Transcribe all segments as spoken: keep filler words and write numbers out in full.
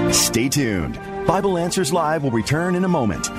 Stay tuned. Bible Answers Live will return in a moment.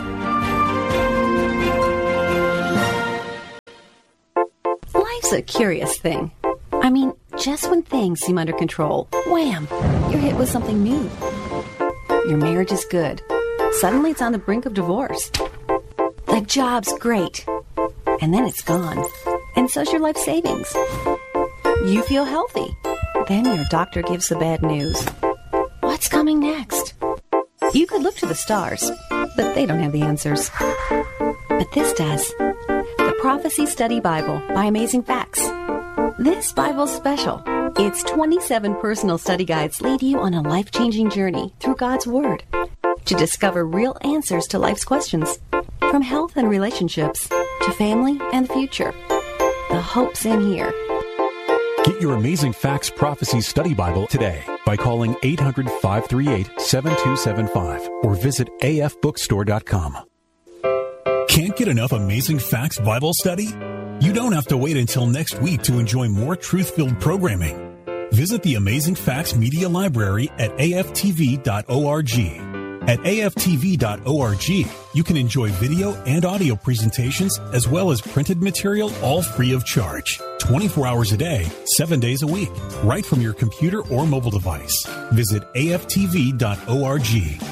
Life's a curious thing. I mean, just when things seem under control, wham, you're hit with something new. Your marriage is good. Suddenly it's on the brink of divorce. The job's great. And then it's gone. And so's your life savings. You feel healthy. Then your doctor gives the bad news. What's coming next? You could look to the stars, but they don't have the answers. But this does. The Prophecy Study Bible by Amazing Facts. This Bible's special. Its twenty-seven personal study guides lead you on a life-changing journey through God's Word to discover real answers to life's questions, from health and relationships to family and the future. The hope's in here. Get your Amazing Facts Prophecy Study Bible today by calling eight hundred, five three eight, seven two seven five or visit a f bookstore dot com. Can't get enough Amazing Facts Bible study? You don't have to wait until next week to enjoy more truth-filled programming. Visit the Amazing Facts Media Library at a f t v dot org. At a f t v dot org, you can enjoy video and audio presentations as well as printed material, all free of charge. twenty-four hours a day, seven days a week, right from your computer or mobile device. Visit a f t v dot org.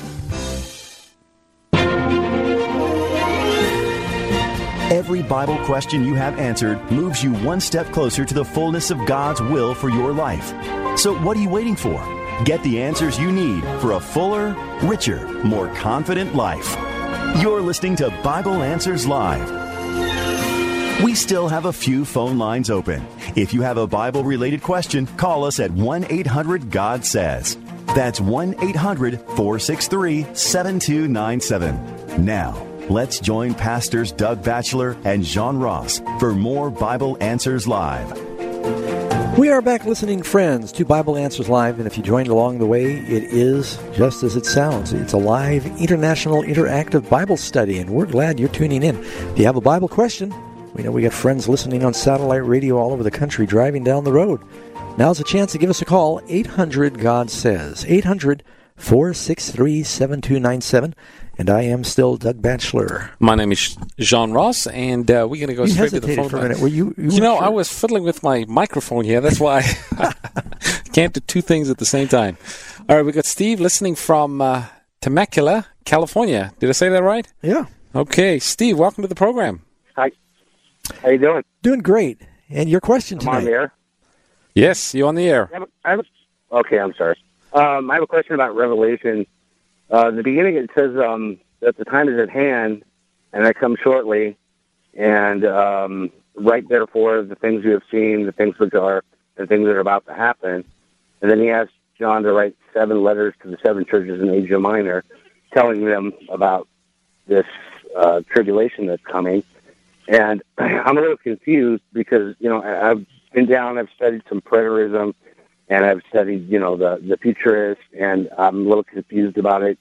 Every Bible question you have answered moves you one step closer to the fullness of God's will for your life. So what are you waiting for? Get the answers you need for a fuller, richer, more confident life. You're listening to Bible Answers Live. We still have a few phone lines open. If you have a Bible-related question, call us at one eight hundred God says. That's one eight hundred, four six three, seven two nine seven. Now, let's join Pastors Doug Batchelor and John Ross for more Bible Answers Live. We are back listening, friends, to Bible Answers Live, and if you joined along the way, it is just as it sounds. It's a live, international, interactive Bible study, and we're glad you're tuning in. If you have a Bible question, we know we got friends listening on satellite radio all over the country, driving down the road. Now's a chance to give us a call, eight hundred God says, eight hundred, four six three, seven two nine seven. And I am still Doug Batchelor. My name is John Ross, and uh, we're going to go you straight to the phone. For a minute. Were you, you, you know, sure? I was fiddling with my microphone here. That's why I can't do two things at the same time. All right, we got Steve listening from uh, Temecula, California. Did I say that right? Yeah. Okay, Steve, welcome to the program. Hi. How you doing? Doing great. And your question I'm tonight? on the air? Yes, you're on the air. I have a, I have a, okay, I'm sorry. Um, I have a question about Revelation. Uh, in the beginning, it says um, that the time is at hand, and I come shortly, and um, right therefore the things you have seen, the things which are, the things that are about to happen. And then he asked John to write seven letters to the seven churches in Asia Minor, telling them about this uh, tribulation that's coming. And I'm a little confused because, you know, I've been down, I've studied some preterism, and I've studied, you know, the, the futurists, and I'm a little confused about it.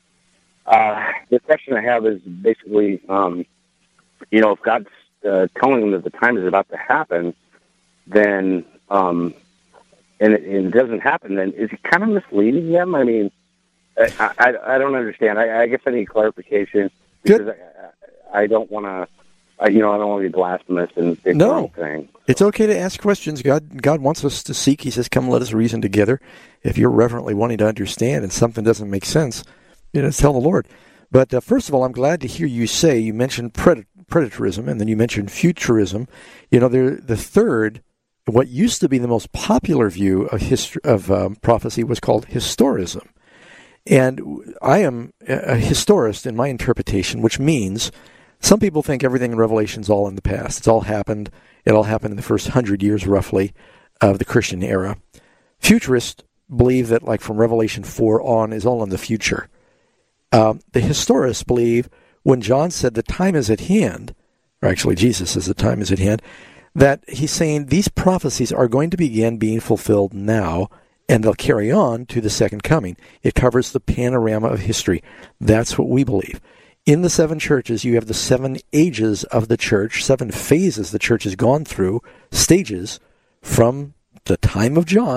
Uh, the question I have is basically, um, you know, if God's uh, telling them that the time is about to happen, then, um, and, it, and it doesn't happen, then is he kind of misleading them? I mean, I, I, I don't understand. I, I guess I need clarification because I, I don't want to, I, you know, I don't want to be blasphemous and say the wrong thing. It's okay to ask questions. God God wants us to seek. He says, come, let us reason together. If you're reverently wanting to understand and something doesn't make sense, you know, tell the Lord. But uh, first of all, I'm glad to hear you say, you mentioned pred- predatorism, and then you mentioned futurism. You know, the third, what used to be the most popular view of history, of um, prophecy was called historism. And I am a historist in my interpretation, which means some people think everything in Revelation is all in the past. It's all happened. It all happened in the first hundred years, roughly, of the Christian era. Futurists believe that, like, from Revelation four on is all in the future. Um, the historists believe when John said the time is at hand, or actually Jesus says the time is at hand, that he's saying these prophecies are going to begin being fulfilled now, and they'll carry on to the second coming. It covers the panorama of history. That's what we believe. In the seven churches, you have the seven ages of the church, seven phases the church has gone through, stages from the time of John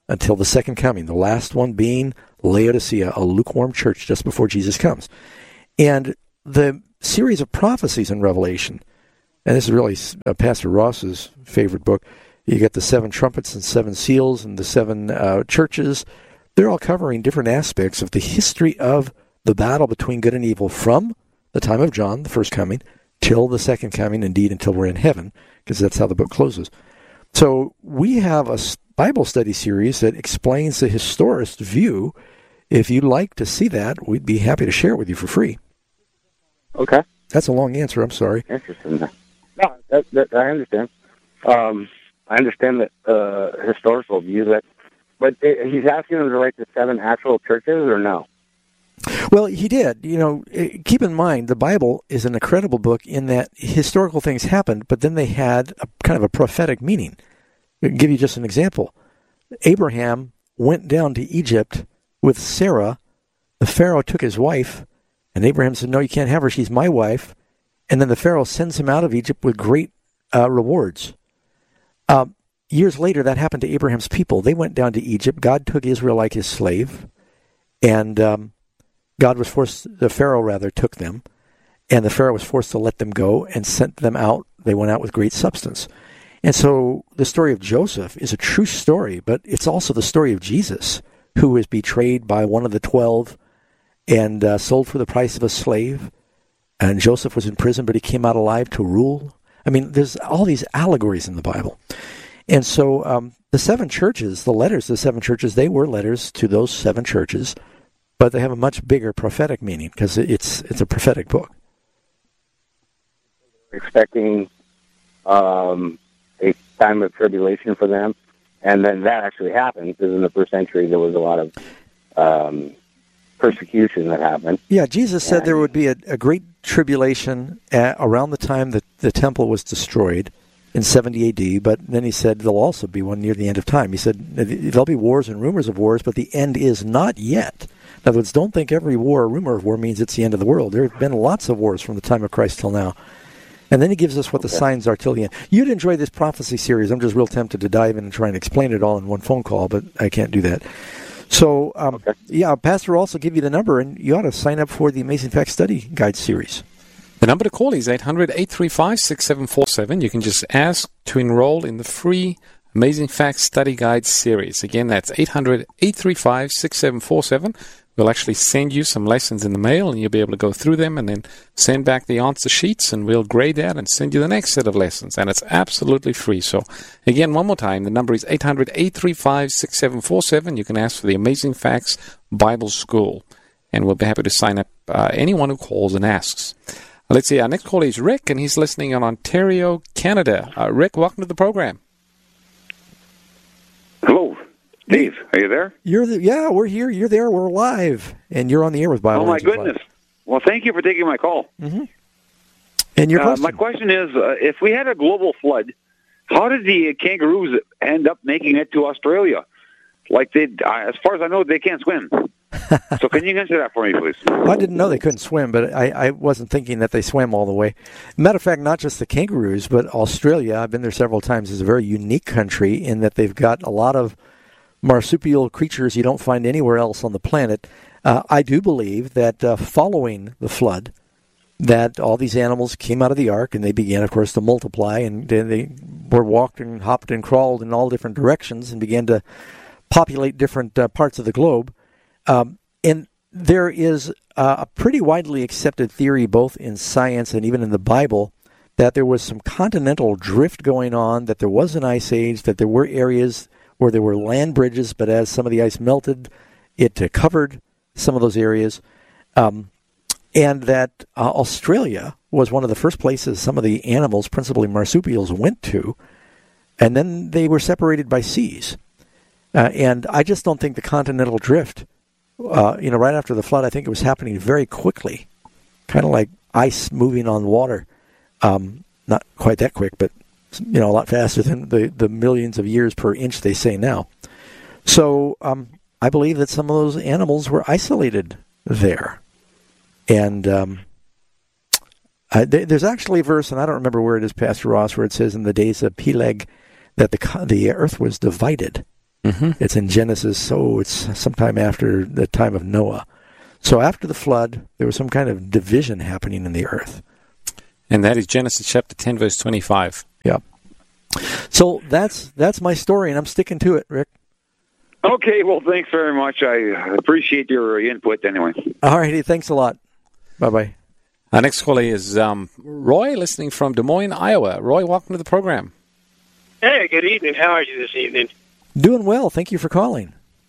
until the second coming, the last one being Laodicea, a lukewarm church just before Jesus comes. And the series of prophecies in Revelation, and this is really uh, Pastor Ross's favorite book, you get the seven trumpets and seven seals and the seven uh, churches. They're all covering different aspects of the history of the battle between good and evil from the time of John, the first coming, till the second coming, indeed until we're in heaven, because that's how the book closes. So we have a Bible study series that explains the historist view. If you'd like to see that, we'd be happy to share it with you for free. Okay. That's a long answer. I'm sorry. Interesting. No, that, that, I understand. Um, I understand that uh, historical view that, but it, he's asking them to write the seven actual churches, or no? Well, he did. You know, keep in mind, the Bible is an incredible book in that historical things happened, but then they had a kind of a prophetic meaning. I'll give you just an example. Abraham went down to Egypt with Sarah. The Pharaoh took his wife, and Abraham said, no, you can't have her. She's my wife. And then the Pharaoh sends him out of Egypt with great uh, rewards. Uh, years later, that happened to Abraham's people. They went down to Egypt. God took Israel like his slave, and um, God was forced, the Pharaoh rather, took them, and the Pharaoh was forced to let them go and sent them out. They went out with great substance. And so the story of Joseph is a true story, but it's also the story of Jesus, who was betrayed by one of the twelve and uh, sold for the price of a slave. And Joseph was in prison, but he came out alive to rule. I mean, there's all these allegories in the Bible. And so um, the seven churches, the letters to the seven churches, they were letters to those seven churches, but they have a much bigger prophetic meaning because it's it's a prophetic book. Expecting um, a time of tribulation for them, and then that actually happened, because in the first century there was a lot of um, persecution that happened. Yeah, Jesus said there would be a, a great tribulation at, around the time that the temple was destroyed in seventy A D, but then he said there'll also be one near the end of time. He said there'll be wars and rumors of wars, but the end is not yet. In other words, don't think every war or rumor of war means it's the end of the world. There have been lots of wars from the time of Christ till now. And then he gives us what the okay. signs are till the end. You'd enjoy this prophecy series. I'm just real tempted to dive in and try and explain it all in one phone call, but I can't do that. So, um, okay. yeah, Pastor will also give you the number, and you ought to sign up for the Amazing Facts Study Guide series. The number to call is eight hundred, eight three five, six seven four seven. You can just ask to enroll in the free Amazing Facts Study Guide series. Again, that's eight hundred, eight three five, six seven four seven. We'll actually send you some lessons in the mail, and you'll be able to go through them and then send back the answer sheets, and we'll grade that and send you the next set of lessons. And it's absolutely free. So, again, one more time, the number is eight hundred, eight three five, six seven four seven. You can ask for the Amazing Facts Bible School, and we'll be happy to sign up uh, anyone who calls and asks. Let's see, our next caller is Rick, and he's listening in Ontario, Canada. Uh, Rick, welcome to the program. Hello. Dave, are you there? You're the, yeah, we're here. You're there. We're live, and you're on the air with Bible. Oh my goodness! Live. Well, thank you for taking my call. Mm-hmm. And your uh, question? My question is: uh, if we had a global flood, how did the kangaroos end up making it to Australia? Like they, uh, as far as I know, they can't swim. So can you answer that for me, please? Well, I didn't know they couldn't swim, but I, I wasn't thinking that they swam all the way. Matter of fact, not just the kangaroos, but Australia. I've been there several times. Is a very unique country in that they've got a lot of marsupial creatures you don't find anywhere else on the planet. Uh, I do believe that uh, following the flood, that all these animals came out of the ark, and they began, of course, to multiply, and they were walked and hopped and crawled in all different directions and began to populate different uh, parts of the globe. Um, and there is uh, a pretty widely accepted theory, both in science and even in the Bible, that there was some continental drift going on, that there was an ice age, that there were areas where there were land bridges, but as some of the ice melted, it uh, covered some of those areas. Um, and that uh, Australia was one of the first places some of the animals, principally marsupials, went to, and then they were separated by seas. Uh, and I just don't think the continental drift, uh, you know, right after the flood, I think it was happening very quickly, kind of like ice moving on water. Um, not quite that quick, but you know, a lot faster than the, the millions of years per inch they say now. So um, I believe that some of those animals were isolated there. And um, I, th- there's actually a verse, and I don't remember where it is, Pastor Ross, where it says in the days of Peleg that the the earth was divided. Mm-hmm. It's in Genesis, so it's sometime after the time of Noah. So after the flood, there was some kind of division happening in the earth. And that is Genesis chapter ten, verse twenty-five. Yeah. So that's that's my story, and I'm sticking to it, Rick. Okay, well, thanks very much. I appreciate your input anyway. All righty, thanks a lot. Bye-bye. Our next caller is um, Roy, listening from Des Moines, Iowa. Roy, welcome to the program. Hey, good evening. How are you this evening? Doing well. Thank you for calling.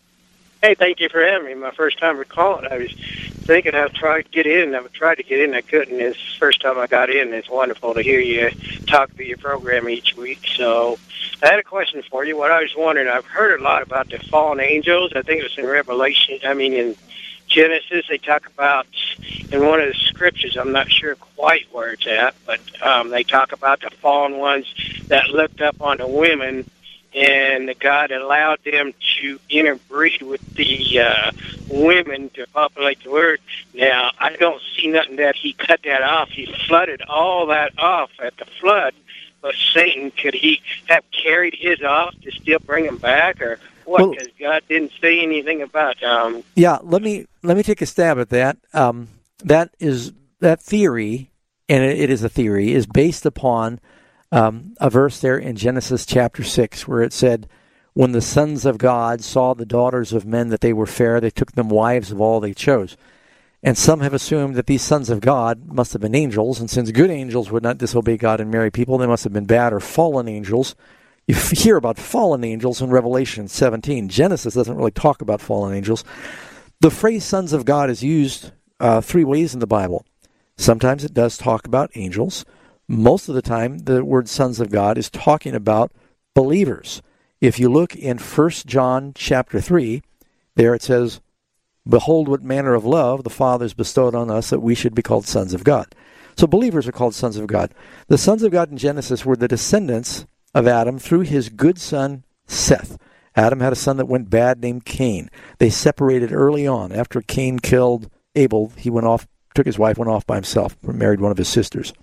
Hey, thank you for having me. My first time for calling. I was thinking I've tried to get in. I've tried to get in. I couldn't. It's the first time I got in. It's wonderful to hear you talk through your program each week. So I had a question for you. What I was wondering, I've heard a lot about the fallen angels. I think it was in Revelation. I mean, in Genesis, they talk about, in one of the scriptures, I'm not sure quite where it's at, but um, they talk about the fallen ones that looked up on the women, and God allowed them to interbreed with the uh, women to populate the earth. Now, I don't see nothing that he cut that off. He flooded all that off at the flood, but Satan, could he have carried his off to still bring him back, or what? Because well, God didn't say anything about um yeah, let me let me take a stab at that. Um, that is that theory, and it, it is a theory, is based upon Um, a verse there in Genesis chapter six where it said, when the sons of God saw the daughters of men that they were fair, they took them wives of all they chose. And some have assumed that these sons of God must have been angels, and since good angels would not disobey God and marry people, they must have been bad or fallen angels. You hear about fallen angels in Revelation seventeen. Genesis doesn't really talk about fallen angels. The phrase sons of God is used uh, three ways in the Bible. Sometimes it does talk about angels. Most of the time, the word sons of God is talking about believers. If you look in First John chapter three, there it says, behold what manner of love the Father has bestowed on us that we should be called sons of God. So believers are called sons of God. The sons of God in Genesis were the descendants of Adam through his good son Seth. Adam had a son that went bad named Cain. They separated early on. After Cain killed Abel, he went off, took his wife, went off by himself, married one of his sisters.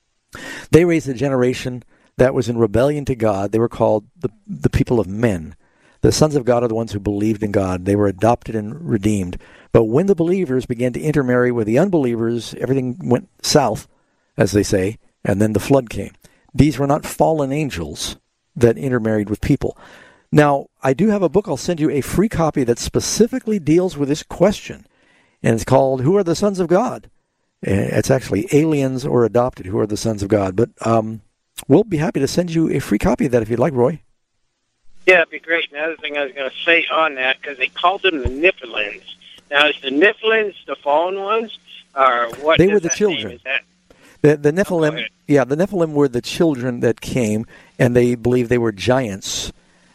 They raised a generation that was in rebellion to God. They were called the, the people of men. The sons of God are the ones who believed in God. They were adopted and redeemed. But when the believers began to intermarry with the unbelievers, everything went south, as they say, and then the flood came. These were not fallen angels that intermarried with people. Now, I do have a book. I'll send you a free copy that specifically deals with this question, and it's called Who Are the Sons of God? It's actually aliens or adopted who are the sons of God. But um, we'll be happy to send you a free copy of that if you'd like, Roy. Yeah, it'd be great. Another thing I was going to say on that, because they called them the Nephilims. Now, is the Nephilims the fallen ones, or what? They were the children. Is that? The, the Nephilim, oh, yeah, the Nephilim were the children that came, and they believed they were giants.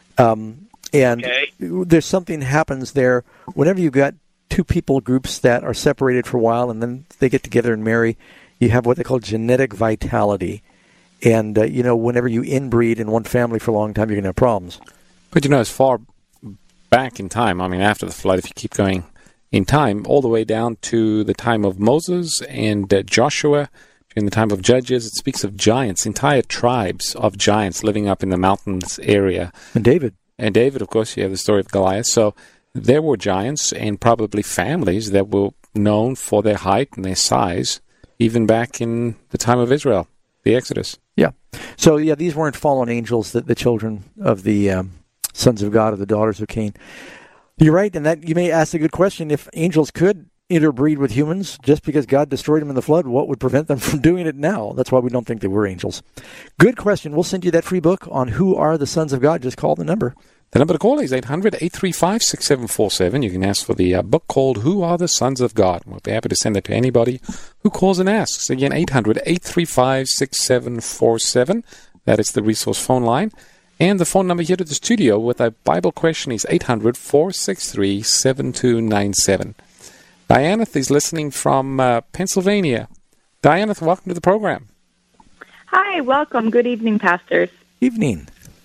Um, and okay. There's something happens there whenever you've got two people groups that are separated for a while and then they get together and marry. You have what they call genetic vitality. And, uh, you know, whenever you inbreed in one family for a long time, you're going to have problems. But, you know, as far back in time, I mean, after the flood, if you keep going in time, all the way down to the time of Moses and uh, Joshua, in the time of Judges, it speaks of giants, entire tribes of giants living up in the mountains area. And David. And David, of course, you have the story of Goliath. So there were giants and probably families that were known for their height and their size, even back in the time of Israel, the Exodus. Yeah. So, yeah, these weren't fallen angels, the, the children of the um, sons of God, or the daughters of Cain. You're right, and that you may ask a good question. If angels could interbreed with humans just because God destroyed them in the flood, what would prevent them from doing it now? That's why we don't think they were angels. Good question. We'll send you that free book on Who Are the Sons of God. Just call the number. The number to call is eight hundred, eight three five, six seven four seven. You can ask for the uh, book called Who Are the Sons of God. We'll be happy to send it to anybody who calls and asks. Again, eight hundred, eight three five, six seven four seven. That is the resource phone line. And the phone number here to the studio with a Bible question is eight hundred, four six three, seven two nine seven. Diana is listening from uh, Pennsylvania. Diana, welcome to the program. Hi, welcome. Good evening, pastors. Evening.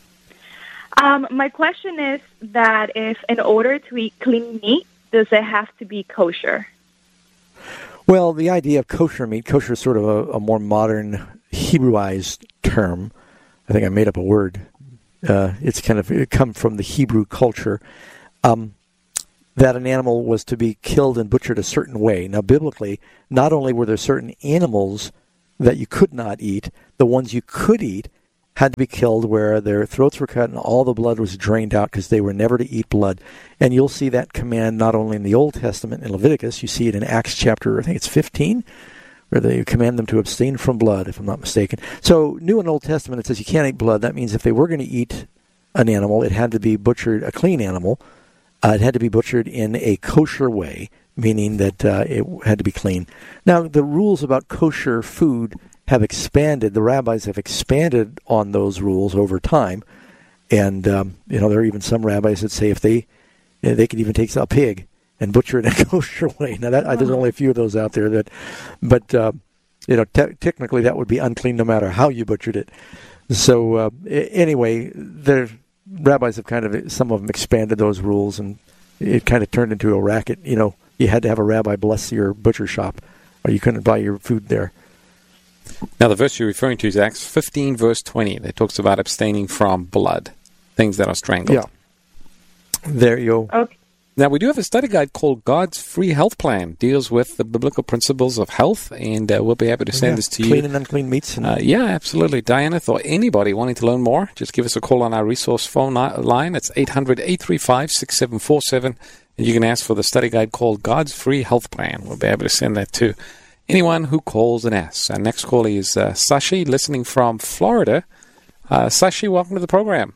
Um, my question is that if in order to eat clean meat, does it have to be kosher? Well, the idea of kosher meat, kosher is sort of a, a more modern Hebrewized term. I think I made up a word Uh, it's kind of it come from the Hebrew culture. Um, that an animal was to be killed and butchered a certain way. Now, biblically, not only were there certain animals that you could not eat, the ones you could eat had to be killed where their throats were cut and all the blood was drained out because they were never to eat blood. And you'll see that command not only in the Old Testament in Leviticus, you see it in Acts chapter, I think it's fifteen, where they command them to abstain from blood, if I'm not mistaken. So, New and Old Testament, it says you can't eat blood. That means if they were going to eat an animal, it had to be butchered, a clean animal. Uh, it had to be butchered in a kosher way, meaning that uh, it had to be clean. Now, the rules about kosher food have expanded. The rabbis have expanded on those rules over time. And, um, you know, there are even some rabbis that say if they, you know, they could even take a pig and butcher it in a kosher way. Now, that, uh, there's only a few of those out there that, but, uh, you know, te- technically that would be unclean no matter how you butchered it. So, uh, anyway, the rabbis have kind of, some of them expanded those rules, and it kind of turned into a racket. You know, you had to have a rabbi bless your butcher shop, or you couldn't buy your food there. Now, the verse you're referring to is Acts fifteen, verse twenty. That talks about abstaining from blood, things that are strangled. Yeah. There you go. Okay. Now, we do have a study guide called God's Free Health Plan. Deals with the biblical principles of health, and uh, we'll be happy to send yeah, this to clean you. Clean and unclean meats. And uh, yeah, absolutely. Diana, or anybody wanting to learn more, just give us a call on our resource phone line. It's eight hundred, eight three five, six seven four seven. And you can ask for the study guide called God's Free Health Plan. We'll be able to send that to anyone who calls and asks. Our next caller is uh, Sashi, listening from Florida. Uh, Sashi, welcome to the program.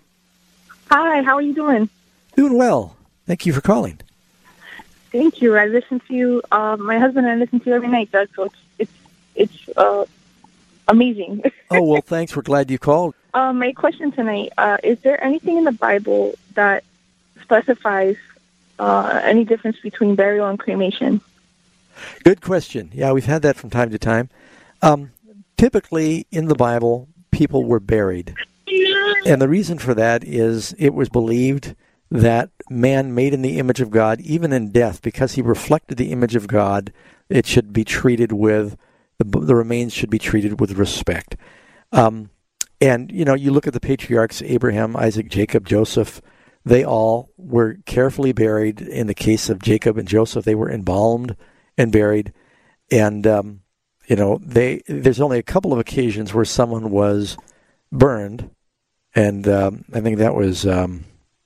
Hi, how are you doing? Doing well. Thank you for calling. Thank you. I listen to you. Uh, my husband and I listen to you every night, Doug. So it's it's it's uh, amazing. Oh well, thanks. We're glad you called. Uh, my question tonight: uh, is there anything in the Bible that specifies uh, any difference between burial and cremation? Good question. Yeah, we've had that from time to time. Um, typically, in the Bible, people were buried, and the reason for that is it was believed that man made in the image of God, even in death, because he reflected the image of God, it should be treated with, the, the remains should be treated with respect. Um, and, you know, you look at the patriarchs, Abraham, Isaac, Jacob, Joseph, they all were carefully buried. In the case of Jacob and Joseph, they were embalmed and buried. And, um, you know, they there's only a couple of occasions where someone was burned, and um, I think that was... Um,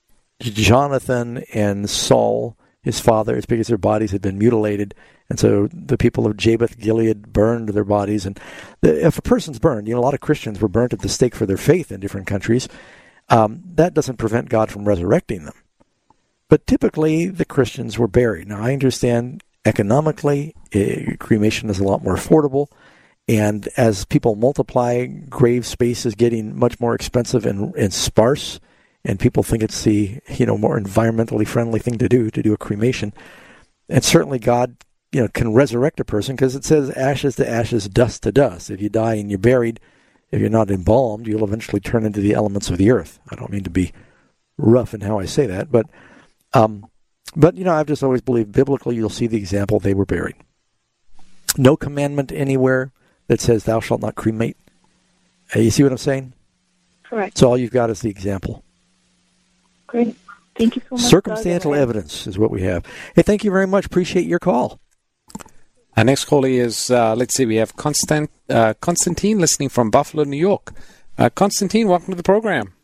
Jonathan and Saul, his father, it's because their bodies had been mutilated, and so the people of Jabesh Gilead burned their bodies. And the, if a person's burned, you know, a lot of Christians were burnt at the stake for their faith in different countries. Um, that doesn't prevent God from resurrecting them. But typically, the Christians were buried. Now, I understand economically, uh, cremation is a lot more affordable, and as people multiply, grave space is getting much more expensive and, and sparse. And people think it's the, you know, more environmentally friendly thing to do, to do a cremation. And certainly God, you know, can resurrect a person, because it says ashes to ashes, dust to dust. If you die and you're buried, if you're not embalmed, you'll eventually turn into the elements of the earth. I don't mean to be rough in how I say that, but, um, but you know, I've just always believed biblically you'll see the example, they were buried. No commandment anywhere that says thou shalt not cremate. Uh, you see what I'm saying? Correct. So all you've got is the example. Great. Thank you so much. Circumstantial evidence is what we have. Hey, thank you very much. Appreciate your call. Our next caller is, uh, let's see, we have Constant, uh, Constantine listening from Buffalo, New York. Uh, Constantine, welcome to the program.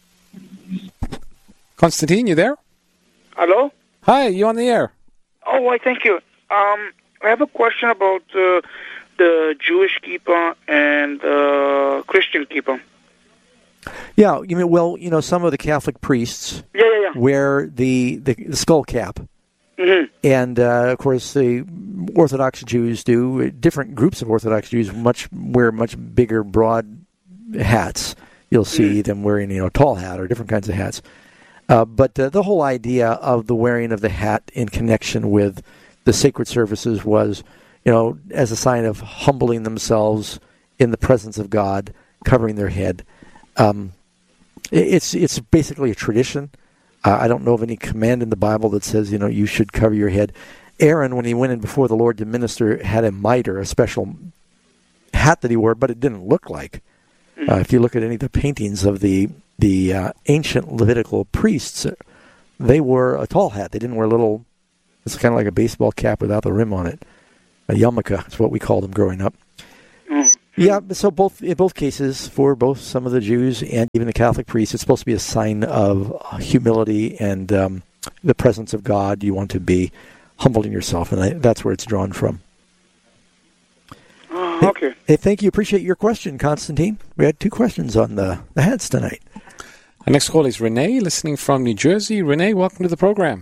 Constantine, you there? Hello? Hi, you on the air? Oh, why, thank you. Um, I have a question about uh, the Jewish kippah and the Christian kippah. Yeah, you mean, well, you know, some of the Catholic priests yeah, yeah, yeah. wear the, the, the skull cap. Mm-hmm. And, uh, of course, the Orthodox Jews do. Different groups of Orthodox Jews much wear much bigger, broad hats. You'll see mm-hmm. them wearing, you know, a tall hat or different kinds of hats. Uh, but uh, the whole idea of the wearing of the hat in connection with the sacred services was, you know, as a sign of humbling themselves in the presence of God, covering their head. Um, it's it's basically a tradition. Uh, I don't know of any command in the Bible that says, you know, you should cover your head. Aaron, when he went in before the Lord to minister, had a mitre, a special hat that he wore, but it didn't look like. Uh, if you look at any of the paintings of the the uh, ancient Levitical priests, they wore a tall hat. They didn't wear a little, it's kind of like a baseball cap without the rim on it. A yarmulke is what we called them growing up. Mm. Yeah, so both in both cases, for both some of the Jews and even the Catholic priests, it's supposed to be a sign of humility and um, the presence of God. You want to be humbled in yourself, and I, that's where it's drawn from. Oh, hey, okay. Hey, thank you. Appreciate your question, Constantine. We had two questions on the, the hats tonight. Our next call is Renee, listening from New Jersey. Renee, welcome to the program.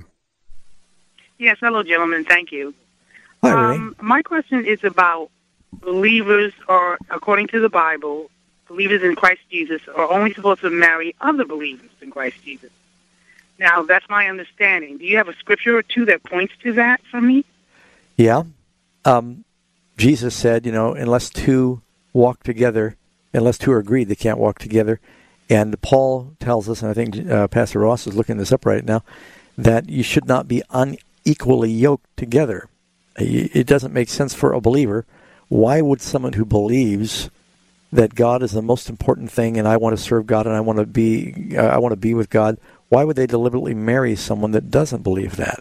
Yes, hello, gentlemen. Thank you. Hi, Renee. Um, my question is about believers, or according to the Bible, believers in Christ Jesus are only supposed to marry other believers in Christ Jesus. Now, that's my understanding. Do you have a scripture or two that points to that for me? Yeah. Um, Jesus said, you know, unless two walk together, unless two are agreed, they can't walk together. And Paul tells us, and I think uh, Pastor Ross is looking this up right now, that you should not be unequally yoked together. It doesn't make sense for a believer. Why would someone who believes that God is the most important thing, and I want to serve God, and I want to be, uh, I want to be with God, why would they deliberately marry someone that doesn't believe that?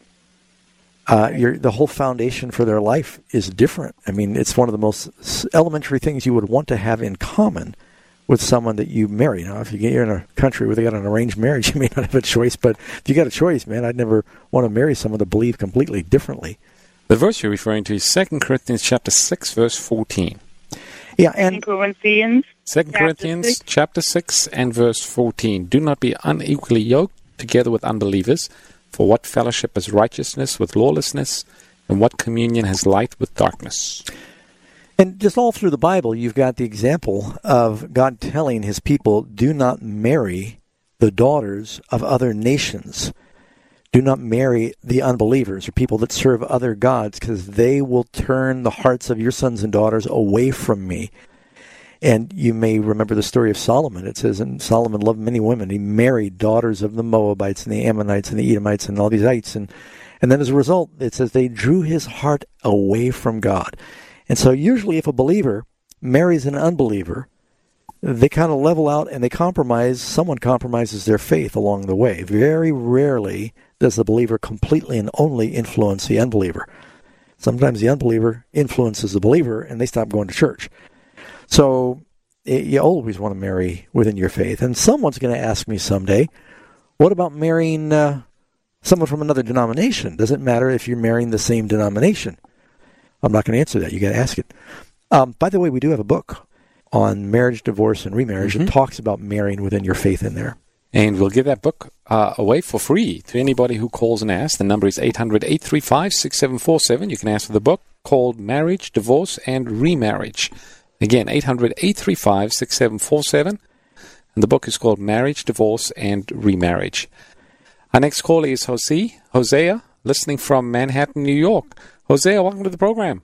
Uh, your, the whole foundation for their life is different. I mean, it's one of the most elementary things you would want to have in common with someone that you marry. Now, if you're in a country where they got an arranged marriage, you may not have a choice, but if you got a choice, man, I'd never want to marry someone to believe completely differently. The verse you're referring to is Second Corinthians chapter six, verse fourteen. Yeah, and Second Corinthians, Second Corinthians six. chapter six and verse fourteen. Do not be unequally yoked together with unbelievers. For what fellowship has righteousness with lawlessness, and what communion has light with darkness? And just all through the Bible, you've got the example of God telling his people, do not marry the daughters of other nations. Do not marry the unbelievers or people that serve other gods, because they will turn the hearts of your sons and daughters away from me. And you may remember the story of Solomon. It says, and Solomon loved many women. He married daughters of the Moabites and the Ammonites and the Edomites and all these ites. And, and then as a result, it says they drew his heart away from God. And so usually if a believer marries an unbeliever, they kind of level out and they compromise. Someone compromises their faith along the way. Very rarely does the believer completely and only influence the unbeliever. Sometimes the unbeliever influences the believer and they stop going to church. So you always want to marry within your faith. And someone's going to ask me someday, what about marrying uh, someone from another denomination? Does it matter if you're marrying the same denomination? I'm not going to answer that. You got to ask it. Um, by the way, we do have a book on marriage, divorce, and remarriage Mm-hmm. that talks about marrying within your faith in there. And we'll give that book uh, away for free to anybody who calls and asks. The number is eight hundred, eight three five, six seven four seven. You can ask for the book called Marriage, Divorce, and Remarriage. Again, eight hundred, eight three five, six seven four seven. And the book is called Marriage, Divorce, and Remarriage. Our next caller is Jose, Hosea, listening from Manhattan, New York. Hosea, welcome to the program.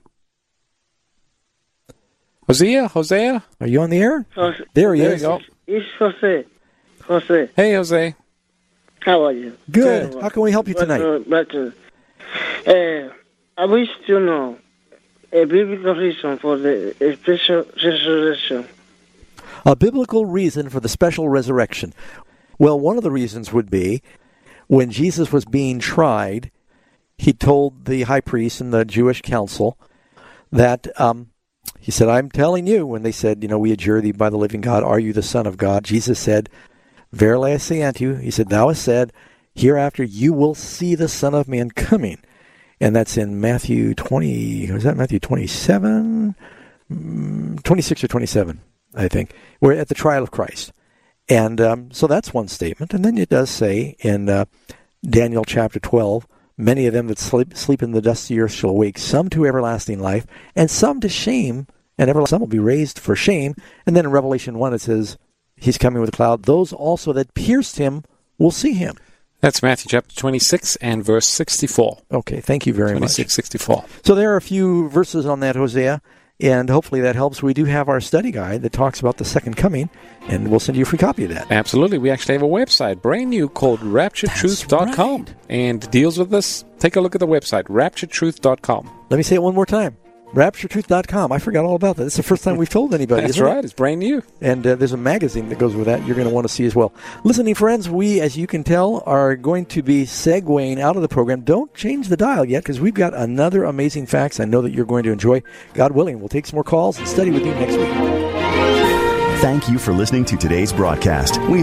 Hosea, Hosea? Are you on the air? Jose. There he There is. you go. It's Jose. Jose. Hey, Jose. How are you? Good. How can we help you tonight? But, uh, but, uh, I wish to know a biblical reason for the special resurrection. A biblical reason for the special resurrection. Well, one of the reasons would be when Jesus was being tried, he told the high priest and the Jewish council that um, he said, I'm telling you, when they said, you know, we adjure thee by the living God, are you the Son of God? Jesus said, verily I say unto you, he said, thou hast said, hereafter you will see the Son of Man coming. And that's in Matthew twenty, was that Matthew twenty-seven? twenty-six or twenty-seven, I think. We're at the trial of Christ. And um, so that's one statement. And then it does say in uh, Daniel chapter twelve, many of them that sleep, sleep in the dust of the earth shall awake, some to everlasting life, and some to shame, and everlasting some will be raised for shame. And then in Revelation one it says, he's coming with a cloud. Those also that pierced him will see him. That's Matthew chapter twenty-six and verse sixty-four. Okay, thank you very twenty-six, much. sixty-four. So there are a few verses on that, Hosea, and hopefully that helps. We do have our study guide that talks about the second coming, and we'll send you a free copy of that. Absolutely. We actually have a website, brand new, called rapture truth dot com, right. And deals with this. Take a look at the website, rapture truth dot com. Let me say it one more time. rapture truth dot com. I forgot all about that. It's the first time we've told anybody. That's isn't right. It? It's brand new. And uh, there's a magazine that goes with that you're going to want to see as well. Listening friends, we, as you can tell, are going to be segueing out of the program. Don't change the dial yet, because we've got another amazing facts I know that you're going to enjoy. God willing, we'll take some more calls and study with you next week. Thank you for listening to today's broadcast. We